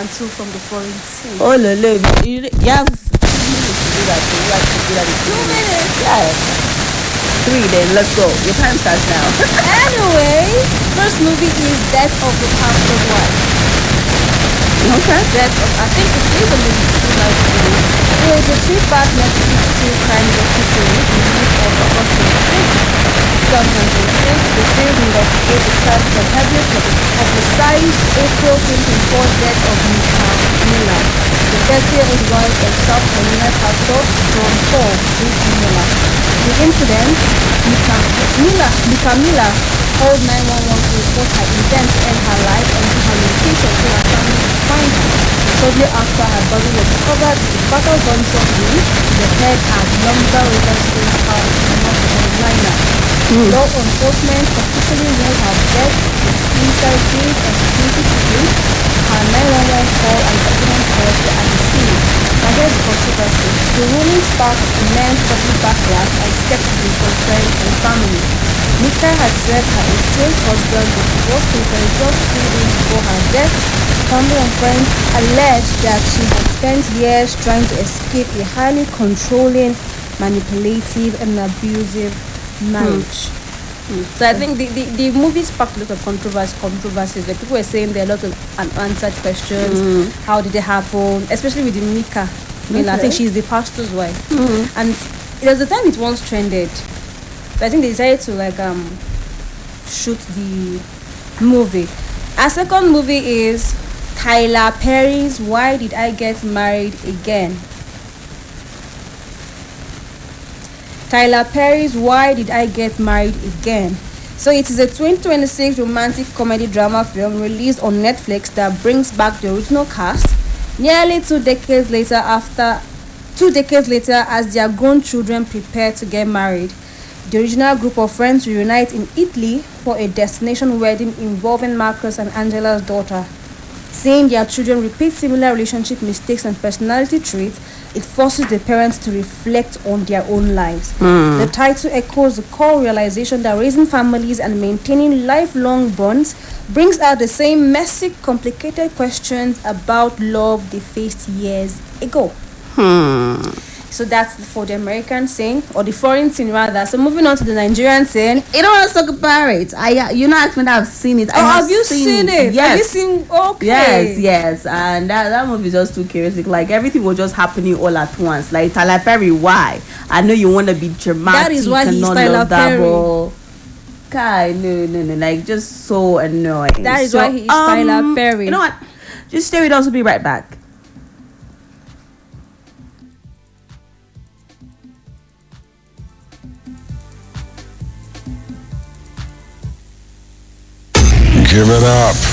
and 2 from the foreign scene. Oh, no, you have 2 minutes to do that. So you have to do that in 2 minutes. Yeah. 3, then let's go. Your time starts now. Anyway, first movie is Death of the Pastor's Wife. Okay. I think it is a movie. It is a 3-part Netflix true crime docuseries released on August 26, 2006. The series investigates the tragic and heavily publicized April 2024 death of Mika Miller, the 30-year-old wife of South Carolina pastor John Paul J.T. Miller. The incident, Mika Miller called 911 to report her intent to end her life and to her location so her family could find her. Shortly after her body was discovered, the fatal gunshot wound to the head at Lumber River State Park in North Carolina. Law enforcement officially ruled her death with suicide based on security footage, her 911 call and document collected at the scene. Now here's the controversy. The ruling sparked immense public backlash and skepticism from friends and family. Mika had said her estranged husband was divorced papers just 3 days before her death. Family and friends alleged that she had spent years trying to escape a highly controlling, manipulative, and abusive marriage. So I think the movie sparked a lot of controversies. Like people were saying there are a lot of unanswered questions. How did it happen? Especially with the Mika Miller. I think she's the pastor's wife. And it was the time it once trended. But I think they decided to shoot the movie. Our second movie is Tyler Perry's Why Did I Get Married Again? Tyler Perry's Why Did I Get Married Again? So it is a 2026 romantic comedy drama film released on Netflix that brings back the original cast nearly 2 decades later as their grown children prepare to get married. The original group of friends reunite in Italy for a destination wedding involving Marcus and Angela's daughter. Seeing their children repeat similar relationship mistakes and personality traits, it forces the parents to reflect on their own lives. The title echoes the core realization that raising families and maintaining lifelong bonds brings out the same messy, complicated questions about love they faced years ago. So that's for the American scene, or the foreign scene rather. So moving on to the Nigerian scene. You don't want to talk about it. You know, actually, I've seen it. Have you seen it? Yes. Have you seen? Okay. Yes. And that movie is just too chaotic. Like everything was just happening all at once. Like Tyler Perry, why? I know you want to be dramatic. That is why he's Tyler Perry. Guy, no. Like just so annoying. That is why he is Tyler Perry. You know what? Just stay with us. We'll be right back. Give it up